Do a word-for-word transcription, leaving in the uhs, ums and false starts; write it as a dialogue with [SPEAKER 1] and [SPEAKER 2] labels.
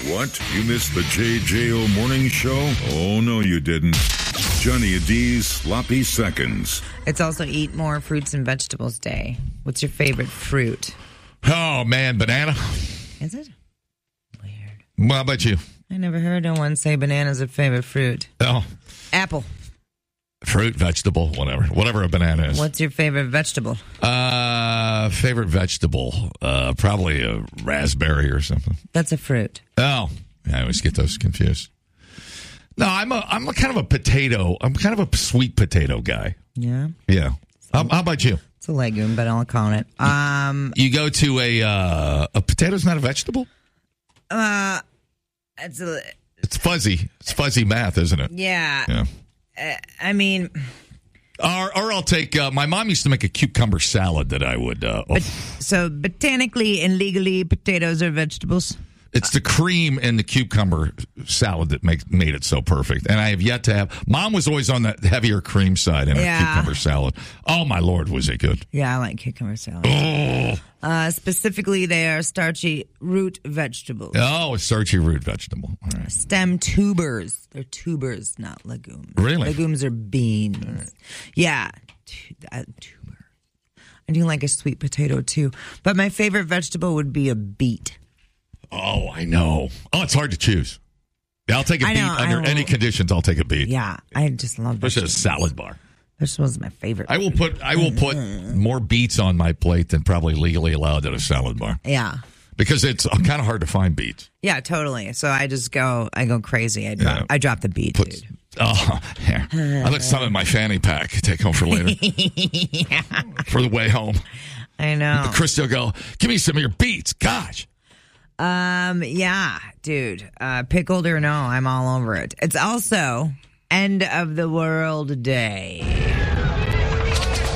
[SPEAKER 1] What? You missed the J J O Morning Show? Oh, no, you didn't. Johnny D's Sloppy Seconds.
[SPEAKER 2] It's also Eat More Fruits and Vegetables Day. What's your favorite fruit?
[SPEAKER 3] Oh, man, banana.
[SPEAKER 2] Is it? Weird.
[SPEAKER 3] Well, how about you?
[SPEAKER 2] I never heard anyone say banana's a favorite fruit.
[SPEAKER 3] Oh.
[SPEAKER 2] Apple.
[SPEAKER 3] Fruit, vegetable, whatever. Whatever a banana is.
[SPEAKER 2] What's your favorite vegetable?
[SPEAKER 3] Uh, favorite vegetable? Uh, probably a raspberry or something.
[SPEAKER 2] That's a fruit.
[SPEAKER 3] Oh, I always get those confused. No, I'm a I'm a kind of a potato. I'm kind of a sweet potato guy.
[SPEAKER 2] Yeah.
[SPEAKER 3] Yeah. How, how about you?
[SPEAKER 2] It's a legume, but I'll call it. Um,
[SPEAKER 3] you go to a uh, a potato's not a vegetable.
[SPEAKER 2] Uh, it's a.
[SPEAKER 3] It's fuzzy. It's fuzzy math, isn't it?
[SPEAKER 2] Yeah.
[SPEAKER 3] Yeah.
[SPEAKER 2] Uh, I mean.
[SPEAKER 3] Or, or I'll take. Uh, my mom used to make a cucumber salad that I would. Uh,
[SPEAKER 2] but, so botanically and legally, potatoes are vegetables.
[SPEAKER 3] It's the cream in the cucumber salad that makes made it so perfect. And I have yet to have. Mom was always on the heavier cream side in her
[SPEAKER 2] yeah.
[SPEAKER 3] cucumber salad. Oh, my Lord, was it good.
[SPEAKER 2] Yeah, I like cucumber salad.
[SPEAKER 3] Oh.
[SPEAKER 2] Uh, specifically, they are starchy root vegetables.
[SPEAKER 3] Oh, a starchy root vegetable. All right.
[SPEAKER 2] Stem tubers. They're tubers, not legumes.
[SPEAKER 3] Really?
[SPEAKER 2] Legumes are beans. Right. Yeah. T- uh, tuber. I do like a sweet potato, too. But my favorite vegetable would be a beet.
[SPEAKER 3] Oh, I know. Oh, it's hard to choose. Yeah, I'll take a
[SPEAKER 2] I
[SPEAKER 3] beet
[SPEAKER 2] know,
[SPEAKER 3] under any conditions. I'll take a beet.
[SPEAKER 2] Yeah, I just love
[SPEAKER 3] vegetables. Especially a salad bar.
[SPEAKER 2] Vegetables are my favorite.
[SPEAKER 3] I will put I will put more beets on my plate than probably legally allowed at a salad bar.
[SPEAKER 2] Yeah,
[SPEAKER 3] because it's kind of hard to find beets.
[SPEAKER 2] Yeah, totally. So I just go I go crazy. I drop yeah. I drop the beet, put, dude.
[SPEAKER 3] Oh, here. I let some in my fanny pack take home for later. yeah. For the way home.
[SPEAKER 2] I know.
[SPEAKER 3] Christy will go, give me some of your beets. Gosh.
[SPEAKER 2] Um, yeah, dude. Uh, pickled or no, I'm all over it. It's also End of the World Day.